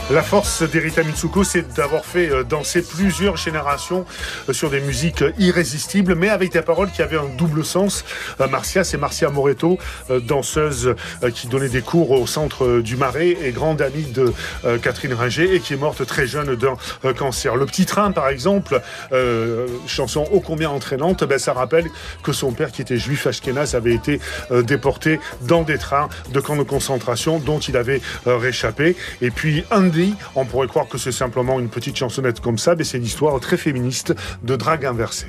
La force d'Erita Mitsuko, c'est d'avoir fait danser plusieurs générations sur des musiques irrésistibles, mais avec des paroles qui avaient un double sens. Marcia, c'est Marcia Moreto, danseuse qui donnait des cours au centre du Marais et grande amie de Catherine Ringer et qui est morte très jeune d'un cancer. Le petit train, par exemple, chanson ô combien entraînante, ça rappelle que son père, qui était juif ashkénaze, avait été déporté dans des trains de camps de concentration dont il avait réchappé. Et puis Andy, on pourrait croire que c'est simplement une petite chansonnette comme ça, mais c'est une histoire très féministe de drague inversée.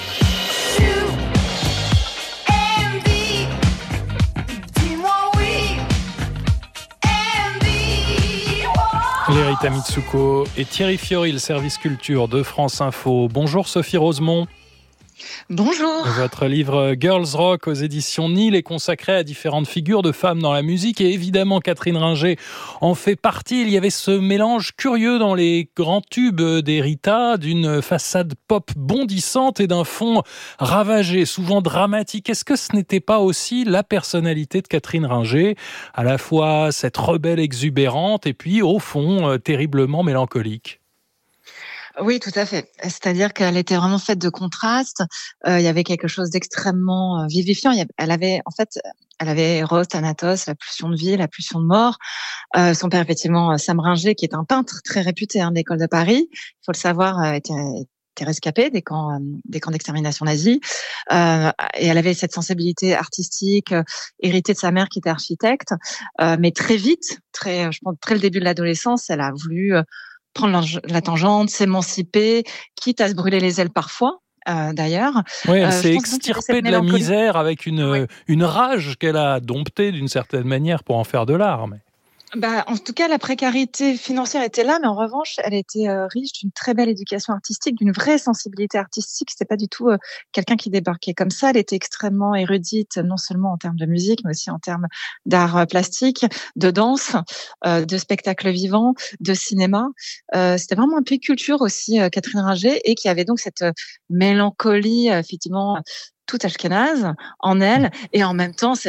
Erita Mitsuko et Thierry Fiori, le service culture de France Info. Bonjour Sophie Rosemont. Bonjour. Votre livre Girls Rock aux éditions Nil est consacré à différentes figures de femmes dans la musique et évidemment Catherine Ringer en fait partie. Il y avait ce mélange curieux dans les grands tubes d'Erita, d'une façade pop bondissante et d'un fond ravagé, souvent dramatique. Est-ce que ce n'était pas aussi la personnalité de Catherine Ringer, à la fois cette rebelle exubérante et puis au fond terriblement mélancolique ? Oui, tout à fait. C'est-à-dire qu'elle était vraiment faite de contrastes. Il y avait quelque chose d'extrêmement vivifiant. Elle avait Eros, Thanatos, la pulsion de vie, la pulsion de mort. Son père, effectivement, Sam Ringer, qui est un peintre très réputé de l'école de Paris, il faut le savoir, était rescapé des camps d'extermination nazis. Et elle avait cette sensibilité artistique héritée de sa mère, qui était architecte. Mais très vite, je pense, très le début de l'adolescence, elle a voulu prendre la tangente, s'émanciper, quitte à se brûler les ailes parfois, d'ailleurs. Oui, elle s'est extirpée de la misère avec une rage qu'elle a domptée d'une certaine manière pour en faire de l'art. En tout cas, la précarité financière était là, mais en revanche, elle était riche d'une très belle éducation artistique, d'une vraie sensibilité artistique. C'était pas du tout quelqu'un qui débarquait comme ça. Elle était extrêmement érudite, non seulement en termes de musique, mais aussi en termes d'art plastique, de danse, de spectacle vivant, de cinéma. C'était vraiment un peu culture aussi, Catherine Ringer, et qui avait donc cette mélancolie, effectivement, toute ashkénaze en elle, et en même temps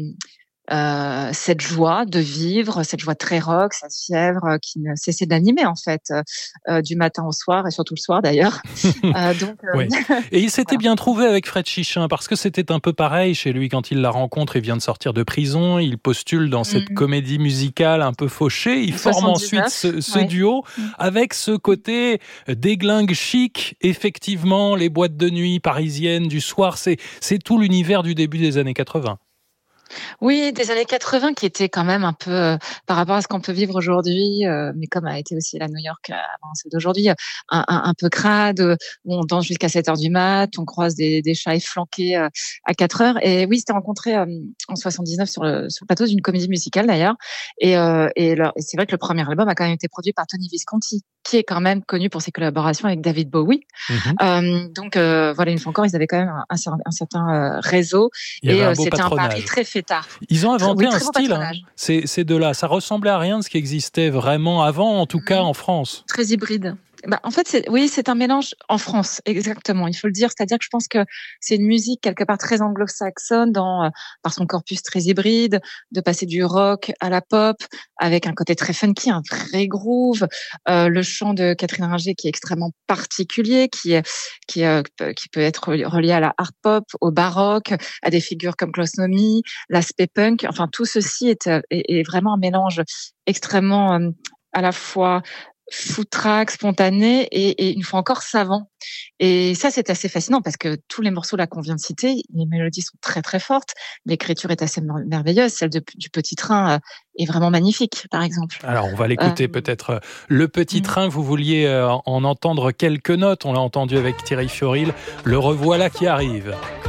cette joie de vivre, cette joie très rock, cette fièvre qui ne cessait d'animer en fait du matin au soir et surtout le soir d'ailleurs. Oui. Et il s'était bien trouvé avec Fred Chichin parce que c'était un peu pareil chez lui quand il la rencontre. Il vient de sortir de prison, il postule dans cette comédie musicale un peu fauchée. Il forme ensuite ce duo avec ce côté déglingue chic. Effectivement, les boîtes de nuit parisiennes du soir, c'est tout l'univers du début des années 80. Oui, des années 80 qui étaient quand même un peu, par rapport à ce qu'on peut vivre aujourd'hui, mais comme a été aussi la New York avant celle d'aujourd'hui, un peu crade, où on danse jusqu'à 7h du mat, on croise des chats efflanqués à 4h. Et oui, c'était rencontré en 79 sur le plateau d'une comédie musicale d'ailleurs. Et c'est vrai que le premier album a quand même été produit par Tony Visconti, qui est quand même connu pour ses collaborations avec David Bowie. Donc voilà, une fois encore, ils avaient quand même un certain réseau. Et c'était un pari très fêtard. Ils ont inventé un style, ces deux-là. Ça ressemblait à rien de ce qui existait vraiment avant, en tout cas en France. Très hybride. En fait, c'est un mélange en France, exactement. Il faut le dire, c'est-à-dire que je pense que c'est une musique quelque part très anglo-saxonne par son corpus très hybride, de passer du rock à la pop avec un côté très funky, un vrai groove. Le chant de Catherine Ringer qui est extrêmement particulier, qui peut être relié à la art pop, au baroque, à des figures comme Klaus Nomi, l'aspect punk. Enfin, tout ceci est vraiment un mélange extrêmement à la fois foutraque, spontané et une fois encore savant. Et ça, c'est assez fascinant parce que tous les morceaux là qu'on vient de citer, les mélodies sont très très fortes, l'écriture est assez merveilleuse, celle du Petit Train est vraiment magnifique, par exemple. Alors, on va l'écouter peut-être. Le Petit Train, vous vouliez en entendre quelques notes, on l'a entendu avec Thierry Fiori, le revoilà qui arrive.